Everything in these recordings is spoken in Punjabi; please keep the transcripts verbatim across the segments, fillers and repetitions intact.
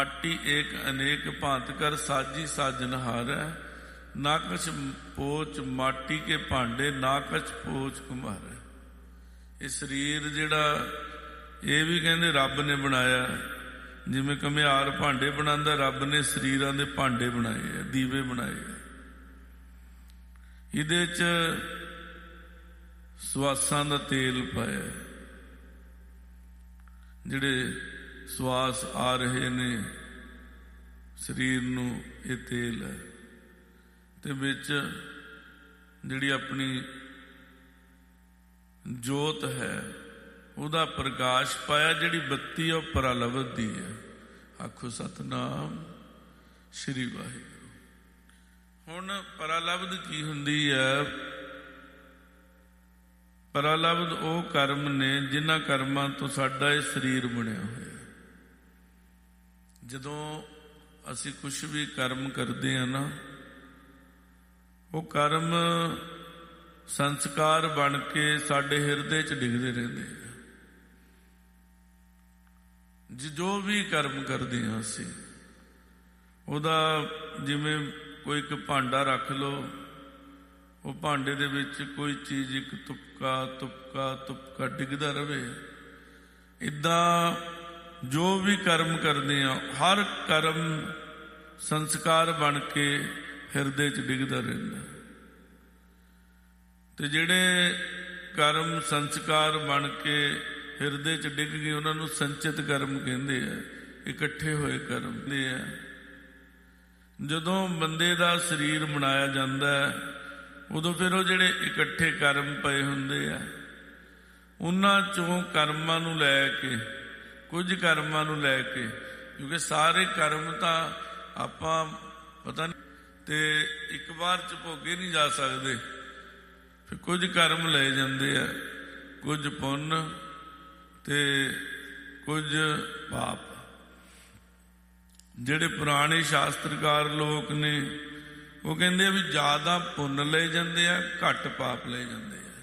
माटी एक अनेक भांत कर साजी साजनहार है, ना कछ पोच माटी के भांडे ना कछ पोच कुम्हार है। ये शरीर जिहड़ा ये भी कहंदे रब ने बनाया, जिवें घमियार भांडे बनांदा, रब ने शरीरां दे भांडे बनाए है, दीवे बनाए है। इहदे च सवासां दा तेल पाया, जिहड़े सवास आ रहे ने शरीर नूं, ये तेल है। ते विच जिहड़ी अपनी जोत है उहदा प्रकाश पाया, जिहड़ी बत्ती है वह परालवत दी है। आखो सतनाम श्री वाहिगुरू। हुण परालवत की हुंदी है? परालब्ध ਉਹ कर्म ने जिन्हां कर्मां ਤੋਂ ਸਾਡਾ ਇਹ ਸਰੀਰ ਬਣਿਆ ਹੋਇਆ। ਜਦੋਂ ਅਸੀਂ ਕੁਛ ਵੀ ਕਰਮ ਕਰਦੇ ਹਾਂ ਨਾ, ਉਹ ਕਰਮ ਸੰਸਕਾਰ ਬਣ ਕੇ ਸਾਡੇ ਹਿਰਦੇ 'ਚ ਡਿੱਗਦੇ ਰਹਿੰਦੇ ਆ। ਜੋ ਵੀ ਕਰਮ ਕਰਦੇ ਹਾਂ ਅਸੀਂ, ਉਹਦਾ ਜਿਵੇਂ ਕੋਈ ਇੱਕ ਭਾਂਡਾ ਰੱਖ ਲਓ, ਉਹ ਭਾਂਡੇ ਦੇ ਵਿੱਚ ਕੋਈ ਚੀਜ਼ ਇੱਕ ਤੁਪਕਾ ਤੁਪਕਾ ਤੁਪਕਾ ਡਿੱਗਦਾ ਰਹੇ। ਇੱਦਾਂ ਜੋ ਵੀ ਕਰਮ ਕਰਦੇ ਆ, ਹਰ ਕਰਮ ਸੰਸਕਾਰ ਬਣ ਕੇ ਹਿਰਦੇ 'ਚ ਡਿੱਗਦਾ ਰਹਿੰਦਾ। ਤੇ ਜਿਹੜੇ ਕਰਮ ਸੰਸਕਾਰ ਬਣ ਕੇ ਹਿਰਦੇ 'ਚ ਡਿੱਗ ਗਏ, ਉਹਨਾਂ ਨੂੰ ਸੰਚਿਤ ਕਰਮ ਕਹਿੰਦੇ ਆ, ਇਕੱਠੇ ਹੋਏ ਕਰਮ ਕਹਿੰਦੇ ਆ। ਜਦੋਂ ਬੰਦੇ ਦਾ ਸਰੀਰ ਬਣਾਇਆ ਜਾਂਦਾ ਹੈ, ਉਦੋਂ ਫਿਰ ਉਹ ਜਿਹੜੇ ਇਕੱਠੇ ਕਰਮ ਪਏ ਹੁੰਦੇ ਆ, ਉਹਨਾਂ ਚੋਂ ਕਰਮਾਂ ਨੂੰ ਲੈ ਕੇ, ਕੁਝ ਕਰਮਾਂ ਨੂੰ ਲੈ ਕੇ, ਕਿਉਂਕਿ ਸਾਰੇ ਕਰਮ ਤਾਂ ਆਪਾਂ ਪਤਾ ਨਹੀਂ ਤੇ ਇੱਕ ਵਾਰ ਚ ਭੋਗੇ ਨਹੀਂ ਜਾ ਸਕਦੇ, ਫਿਰ ਕੁਝ ਕਰਮ ਲਏ ਜਾਂਦੇ ਆ, ਕੁਝ ਪੁੰਨ ਤੇ ਕੁਝ ਪਾਪ। ਜਿਹੜੇ ਪੁਰਾਣੇ ਸ਼ਾਸਤਰਕਾਰ ਲੋਕ ਨੇ ਉਹ ਕਹਿੰਦੇ ਆ ਵੀ ਜ਼ਿਆਦਾ ਪੁੰਨ ਲਏ ਜਾਂਦੇ ਆ, ਘੱਟ ਪਾਪ ਲਏ ਜਾਂਦੇ ਆ,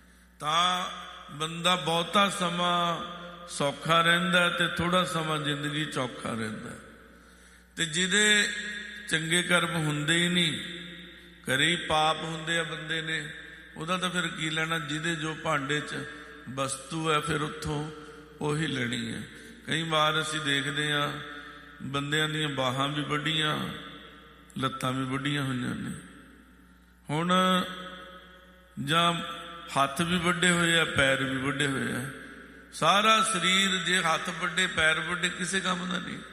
ਤਾਂ ਬੰਦਾ ਬਹੁਤਾ ਸਮਾਂ ਸੌਖਾ ਰਹਿੰਦਾ ਤੇ ਥੋੜਾ ਸਮਾਂ ਜ਼ਿੰਦਗੀ ਚੌਖਾ ਰਹਿੰਦਾ। ਤੇ ਜਿਹਦੇ ਚੰਗੇ ਕਰਮ ਹੁੰਦੇ ਹੀ ਨਹੀਂ, ਘਰੇ ਹੀ ਪਾਪ ਹੁੰਦੇ ਆ ਬੰਦੇ ਨੇ, ਉਹਦਾ ਤਾਂ ਫਿਰ ਕੀ ਲੈਣਾ। ਜਿਹਦੇ ਜੋ ਭਾਂਡੇ 'ਚ ਵਸਤੂ ਹੈ ਫਿਰ ਉੱਥੋਂ ਉਹੀ ਲੈਣੀ ਹੈ। ਕਈ ਵਾਰ ਅਸੀਂ ਦੇਖਦੇ ਹਾਂ ਬੰਦਿਆਂ ਦੀਆਂ ਬਾਹਾਂ ਵੀ ਵੱਡੀਆਂ, ਲੱਤਾਂ ਵੀ ਵੱਡੀਆਂ ਹੋਈਆਂ ਨੇ। ਹੁਣ ਜਾਂ ਹੱਥ ਵੀ ਵੱਡੇ ਹੋਏ ਆ, ਪੈਰ ਵੀ ਵੱਡੇ ਹੋਏ ਆ। ਸਾਰਾ ਸਰੀਰ ਜੇ ਹੱਥ ਵੱਡੇ ਪੈਰ ਵੱਡੇ, ਕਿਸੇ ਕੰਮ ਦਾ ਨਹੀਂ।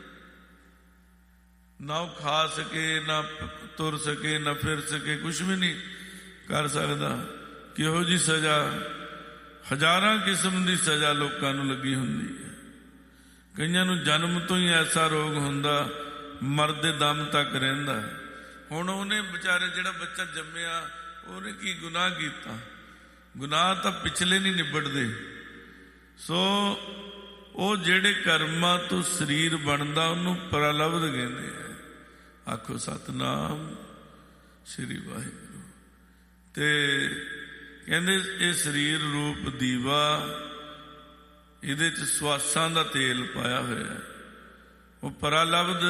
ਨਾ ਉਹ ਖਾ ਸਕੇ, ਨਾ ਤੁਰ ਸਕੇ, ਨਾ ਫਿਰ ਸਕੇ, ਕੁਛ ਵੀ ਨਹੀਂ ਕਰ ਸਕਦਾ। ਕਿਹੋ ਜਿਹੀ ਸਜ਼ਾ, ਹਜ਼ਾਰਾਂ ਕਿਸਮ ਦੀ ਸਜ਼ਾ ਲੋਕਾਂ ਨੂੰ ਲੱਗੀ ਹੁੰਦੀ ਹੈ। ਕਈਆਂ ਨੂੰ ਜਨਮ ਤੋਂ ਹੀ ਐਸਾ ਰੋਗ ਹੁੰਦਾ, ਮਰਦੇ ਦਮ ਤੱਕ ਰਹਿੰਦਾ। ਹੁਣ ਉਹਨੇ ਵਿਚਾਰੇ, ਜਿਹੜਾ ਬੱਚਾ ਜੰਮਿਆ, ਉਹਨੇ ਕੀ ਗੁਨਾਹ ਕੀਤਾ? ਗੁਨਾਹ ਤਾਂ ਪਿਛਲੇ ਨਹੀਂ ਨਿਬੜਦੇ। ਸੋ ਉਹ ਜਿਹੜੇ ਕਰਮਾਂ ਤੋਂ ਸਰੀਰ ਬਣਦਾ, ਉਹਨੂੰ ਪਰਾਲਬਧ ਕਹਿੰਦੇ ਆ। ਆਖੋ ਸਤਨਾਮ ਸ਼੍ਰੀ ਵਾਹਿਗੁਰੂ। ਤੇ ਕਹਿੰਦੇ ਇਹ ਸਰੀਰ ਰੂਪ ਦੀਵਾ, ਇਹਦੇ 'ਚ ਸਵਾਸਾਂ ਦਾ ਤੇਲ ਪਾਇਆ ਹੋਇਆ। ਉਹ ਪਰਾਲਬਧ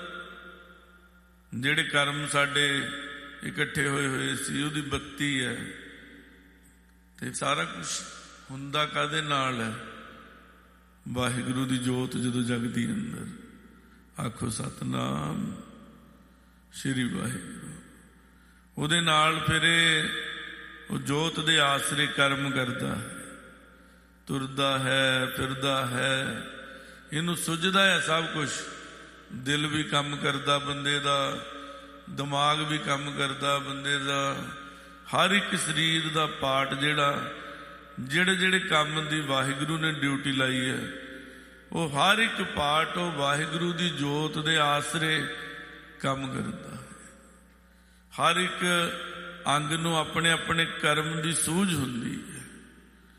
ਜਿਹੜੇ ਕਰਮ ਸਾਡੇ ਇਕੱਠੇ ਹੋਏ ਹੋਏ ਸੀ, ਉਹਦੀ ਬੱਤੀ ਹੈ। ਤੇ ਸਾਰਾ ਕੁਛ ਹੁੰਦਾ ਕਾਹਦੇ ਨਾਲ ਹੈ? ਵਾਹਿਗੁਰੂ ਦੀ ਜੋਤ ਜਦੋਂ ਜਗਦੀ ਅੰਦਰ। ਆਖੋ ਸਤਨਾਮ ਸ਼੍ਰੀ ਵਾਹਿਗੁਰੂ। ਉਹਦੇ ਨਾਲ ਫਿਰ ਉਹ ਜੋਤ ਦੇ ਆਸਰੇ ਕਰਮ ਕਰਦਾ ਹੈ, ਤੁਰਦਾ ਹੈ, ਫਿਰਦਾ ਹੈ, ਇਹਨੂੰ ਸੁੱਝਦਾ ਹੈ ਸਭ ਕੁਛ। ਦਿਲ ਵੀ ਕੰਮ ਕਰਦਾ ਬੰਦੇ ਦਾ, ਦਿਮਾਗ ਵੀ ਕੰਮ ਕਰਦਾ ਬੰਦੇ ਦਾ। ਹਰ ਇੱਕ ਸਰੀਰ ਦਾ ਪਾਰਟ ਜਿਹੜਾ ਜਿਹੜੇ ਜਿਹੜੇ ਕੰਮ ਦੀ ਵਾਹਿਗੁਰੂ ਨੇ ਡਿਊਟੀ ਲਾਈ ਹੈ, ਉਹ ਹਰ ਇੱਕ ਪਾਰਟ ਉਹ ਵਾਹਿਗੁਰੂ ਦੀ ਜੋਤ ਦੇ ਆਸਰੇ ਕੰਮ ਕਰਦਾ ਹੈ। ਹਰ ਇੱਕ ਅੰਗ ਨੂੰ ਆਪਣੇ ਆਪਣੇ ਕਰਮ ਦੀ ਸੂਝ ਹੁੰਦੀ ਹੈ।